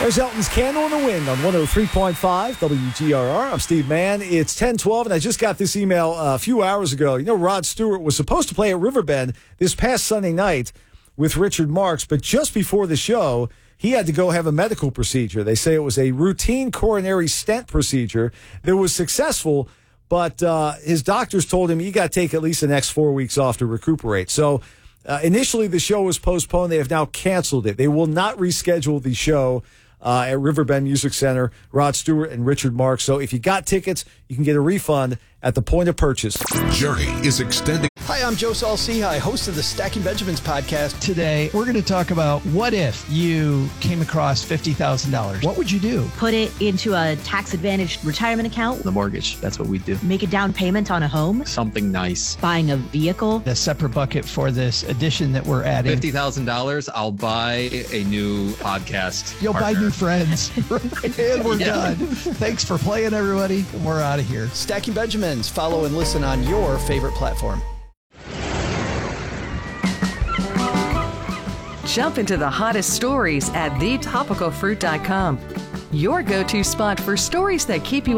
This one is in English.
There's Elton's Candle in the Wind on 103.5 WGRR. I'm Steve Mann. It's 10:12, and I just got this email a few hours ago. You know, Rod Stewart was supposed to play at Riverbend this past Sunday night with Richard Marx, but just before the show, he had to go have a medical procedure. They say it was a routine coronary stent procedure that was successful, but his doctors told him you got to take at least the next 4 weeks off to recuperate. So initially the show was postponed. They have now canceled it. They will not reschedule the show at Riverbend Music Center, Rod Stewart and Richard Marx. So if you got tickets, you can get a refund at the point of purchase. Journey is extending. Hi, I'm Joe Saul-Sehy, host of the Stacking Benjamins podcast. Today, we're going to talk about what if you came across $50,000? What would you do? Put it into a tax-advantaged retirement account. The mortgage, that's what we do. Make a down payment on a home. Something nice. Buying a vehicle. A separate bucket for this addition that we're adding. $50,000, I'll buy a new podcast. You'll partner. buy new friends. And we're done. Thanks for playing, everybody. We're out of here. Stacking Benjamins. Follow and listen on your favorite platform. Jump into the hottest stories at thetopicalfruit.com. Your go-to spot for stories that keep you